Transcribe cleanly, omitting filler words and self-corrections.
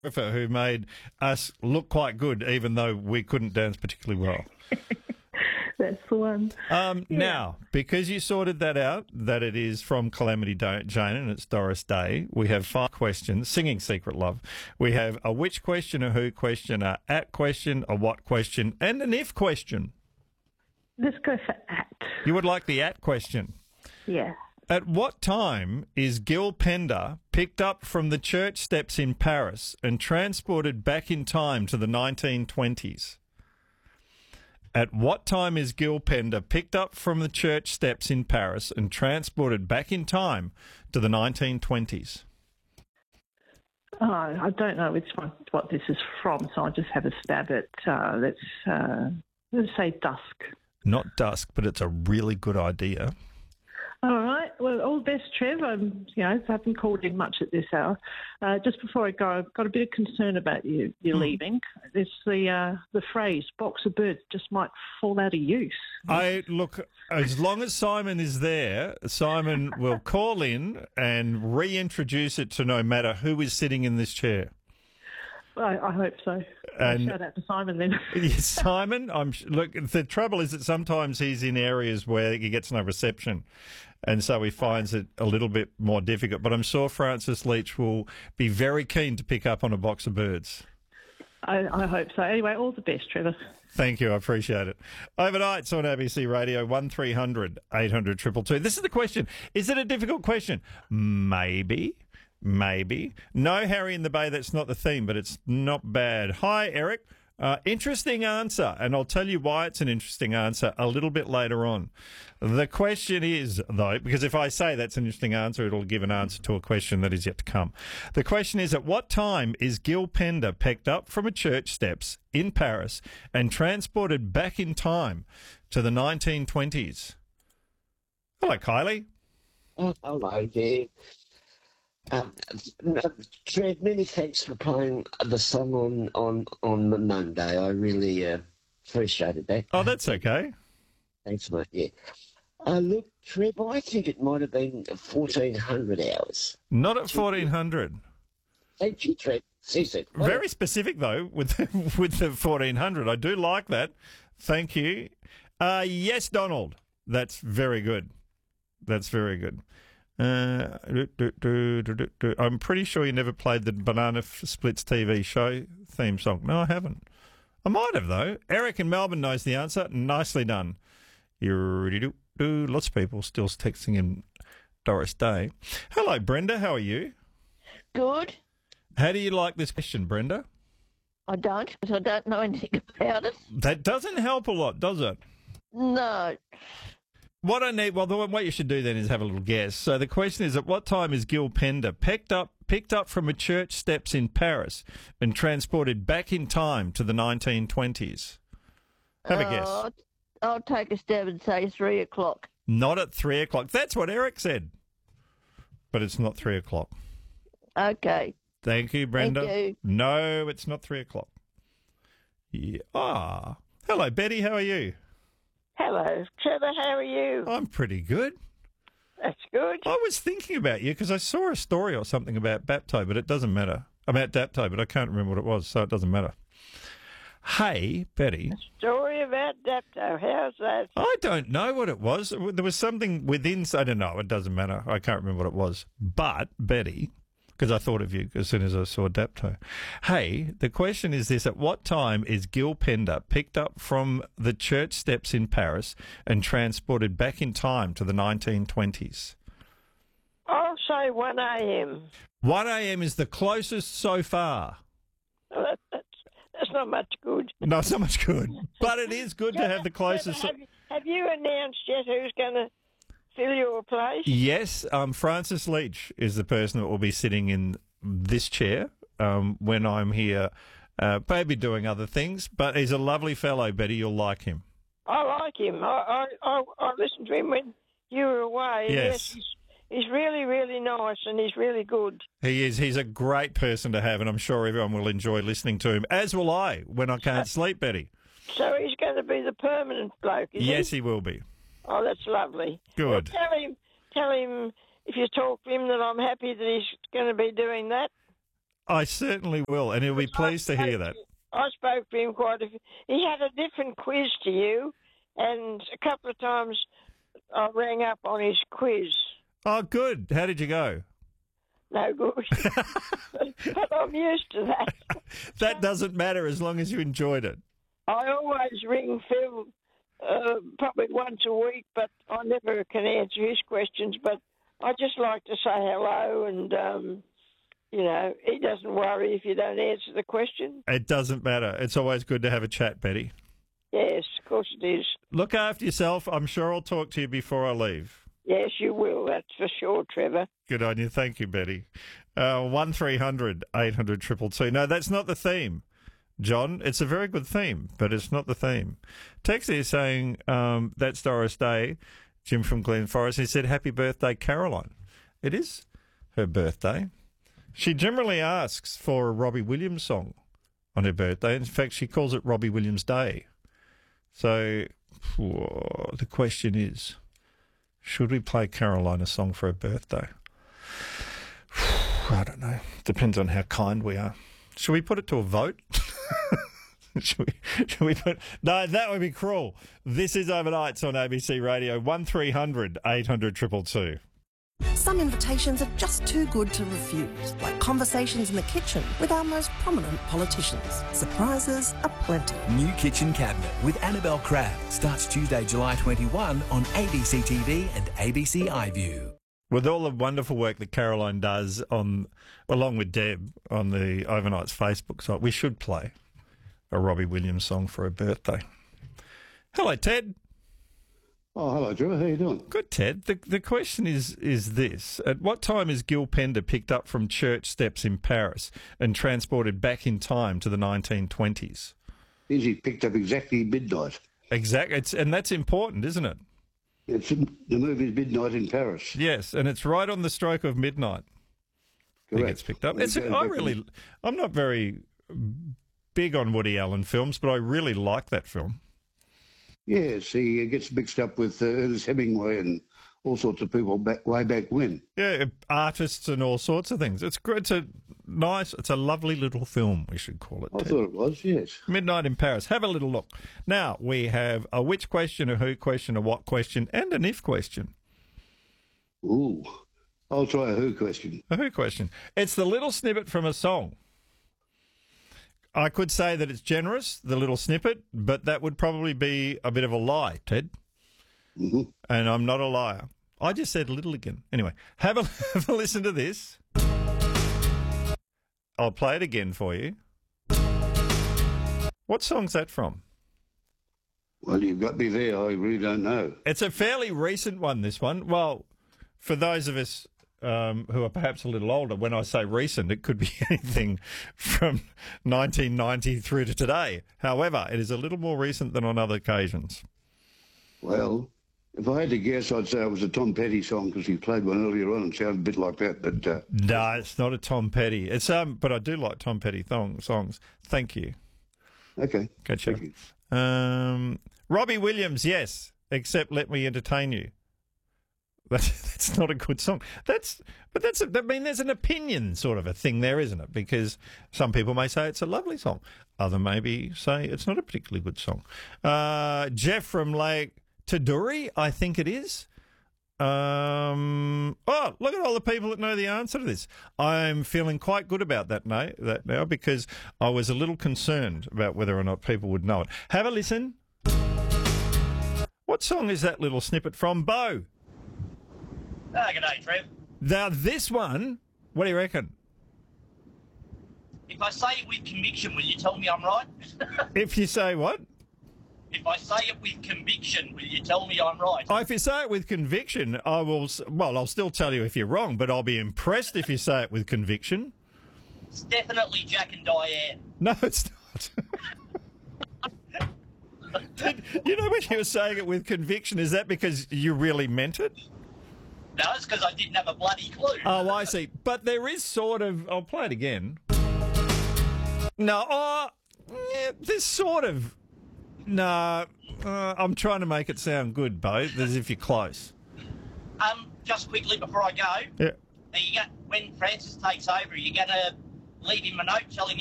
Who made us look quite good, even though we couldn't dance particularly well. That's the one. Now, because you sorted that out, that it is from Calamity Jane and it's Doris Day, we have 5 questions. Singing Secret Love. We have a which question, a who question, a at question, a what question, and an if question. Let's go for at. You would like the at question? Yeah. At what time is Gil Pender picked up from the church steps in Paris and transported back in time to the 1920s? At what time is Gil Pender picked up from the church steps in Paris and transported back in time to the 1920s? Oh, I don't know what this is from, so I'll just have a stab at, let's say dusk. Not dusk, but it's a really good idea. All right. Well, all the best, Trev. I haven't called in much at this hour. Just before I go, I've got a bit of concern about you leaving. There's the phrase "box of birds" just might fall out of use. Look, as long as Simon is there, Simon will call in and reintroduce it to no matter who is sitting in this chair. I hope so. And shout out to Simon then. Yes, Simon. Look, the trouble is that sometimes he's in areas where he gets no reception, and so he finds it a little bit more difficult. But I'm sure Francis Leach will be very keen to pick up on a box of birds. I hope so. Anyway, all the best, Trevor. Thank you. I appreciate it. Overnights on ABC Radio, 1300 800 222. This is the question. Is it a difficult question? Maybe. No, Harry in the Bay, that's not the theme, but it's not bad. Hi, Eric. Interesting answer, and I'll tell you why it's an interesting answer a little bit later on. The question is, though, because if I say that's an interesting answer, it'll give an answer to a question that is yet to come. The question is, at what time is Gil Pender picked up from a church steps in Paris and transported back in time to the 1920s? Hello, Kylie. Oh, hello there. Trev, many thanks for playing the song on the Monday. I really appreciated that. Oh, that's okay. Thanks, mate. Yeah. Look, Trev, I think it might have been 1400 hours. Not at 1400. Thank you, Trev. Seriously. Very specific, though, with the 1400. I do like that. Thank you. Yes, Donald. That's very good. That's very good. I'm pretty sure you never played the Banana Splits TV show theme song. No, I haven't. I might have, though. Eric in Melbourne knows the answer. Nicely done. Lots of people still texting in Doris Day. Hello, Brenda. How are you? Good. How do you like this question, Brenda? I don't, because I don't know anything about it. That doesn't help a lot, does it? No. What you should do then is have a little guess. So the question is, at what time is Gil Pender picked up from a church steps in Paris and transported back in time to the 1920s? Have a guess. I'll take a stab and say 3 o'clock. Not at 3 o'clock. That's what Eric said. But it's not 3 o'clock. Okay. Thank you, Brenda. Thank you. No, it's not 3 o'clock. Yeah. Hello, Betty. How are you? Hello, Trevor, how are you? I'm pretty good. That's good. I was thinking about you because I saw a story or something about Bapto, but it doesn't matter. About Dapto, but I can't remember what it was, so it doesn't matter. Hey, Betty. A story about Dapto, how's that? I don't know what it was. There was something within, I don't know, it doesn't matter. I can't remember what it was. But, Betty, because I thought of you as soon as I saw Dapto. Hey, the question is this: at what time is Gil Pender picked up from the church steps in Paris and transported back in time to the 1920s? I'll say 1 a.m. 1 a.m. is the closest so far. Well, that's not much good. No, it's not much good. But it is good to have the closest. Have you announced yet who's going to fill your place? Yes, Francis Leach is the person that will be sitting in this chair when I'm here, maybe doing other things. But he's a lovely fellow, Betty. You'll like him. I like him. I listened to him when you were away. Yes. He's really, really nice and he's really good. He is. He's a great person to have, and I'm sure everyone will enjoy listening to him, as will I when I can't sleep, Betty. So he's going to be the permanent bloke, is he? Yes, he will be. Oh, that's lovely. Good. Well, tell him if you talk to him that I'm happy that he's going to be doing that. I certainly will, and he'll be pleased to hear that. I spoke to him quite a few. He had a different quiz to you, and a couple of times I rang up on his quiz. Oh, good. How did you go? No good. but I'm used to that. That doesn't matter as long as you enjoyed it. I always ring Phil probably once a week, but I never can answer his questions. But I just like to say hello, and, he doesn't worry if you don't answer the question. It doesn't matter. It's always good to have a chat, Betty. Yes, of course it is. Look after yourself. I'm sure I'll talk to you before I leave. Yes, you will. That's for sure, Trevor. Good on you. Thank you, Betty. 1300 800 222. No, that's not the theme, John. It's a very good theme, but it's not the theme. Texie is saying, that's Doris Day, Jim from Glen Forest. He said, happy birthday, Caroline. It is her birthday. She generally asks for a Robbie Williams song on her birthday. In fact, she calls it Robbie Williams Day. So the question is, should we play Caroline a song for her birthday? I don't know. Depends on how kind we are. Should we put it to a vote? Should we put... No, that would be cruel. This is Overnights on ABC Radio, 1300 800 222. Some invitations are just too good to refuse, like conversations in the kitchen with our most prominent politicians. Surprises aplenty. New Kitchen Cabinet with Annabelle Crabb starts Tuesday, July 21 on ABC TV and ABC iView. With all the wonderful work that Caroline does along with Deb on the Overnights Facebook site, we should play a Robbie Williams song for her birthday. Hello, Ted. Oh, hello, Trevor. How you doing? Good, Ted. The question is this. At what time is Gil Pender picked up from church steps in Paris and transported back in time to the 1920s? Is he picked up exactly midnight? Exactly. And that's important, isn't it? The movie's Midnight in Paris. Yes, and it's right on the stroke of midnight. Correct. He gets picked up. I'm not very big on Woody Allen films, but I really like that film. Yes, he gets mixed up with Ernest Hemingway and all sorts of people way back when. Yeah, artists and all sorts of things. It's great. It's a lovely little film, we should call it. I thought it was, yes. Midnight in Paris. Have a little look. Now, we have a which question, a who question, a what question, and an if question. Ooh, I'll try a who question. A who question. It's the little snippet from a song. I could say that it's generous, the little snippet, but that would probably be a bit of a lie, Ted. Mm-hmm. And I'm not a liar. I just said little again. Anyway, have a listen to this. I'll play it again for you. What song's that from? Well, you've got me there. I really don't know. It's a fairly recent one, this one. Well, for those of us who are perhaps a little older, when I say recent, it could be anything from 1990 through to today. However, it is a little more recent than on other occasions. Well, if I had to guess, I'd say it was a Tom Petty song because he played one earlier on and sounded a bit like that. But no, it's not a Tom Petty. It's but I do like Tom Petty songs. Thank you. Okay. Gotcha. Thank you. Robbie Williams, yes, except Let Me Entertain You. That's not a good song. There's an opinion sort of a thing there, isn't it? Because some people may say it's a lovely song. Other maybe say it's not a particularly good song. Jeff from Lake Taduri, I think it is. Oh, look at all the people that know the answer to this. I'm feeling quite good about that now because I was a little concerned about whether or not people would know it. Have a listen. What song is that little snippet from, Bo? Good day, Trev. Now, this one, what do you reckon? If I say it with conviction, will you tell me I'm right? If you say what? If I say it with conviction, will you tell me I'm right? Oh, if you say it with conviction, I will. Well, I'll still tell you if you're wrong, but I'll be impressed if you say it with conviction. It's definitely Jack and Diane. No, it's not. You know when you were saying it with conviction, is that because you really meant it? No, it's because I didn't have a bloody clue. Oh, I see. But there is sort of... I'll play it again. No, there's sort of... No, I'm trying to make it sound good, Bo, as if you're close. Just quickly before I go. Yeah. When Francis takes over, are you going to leave him a note telling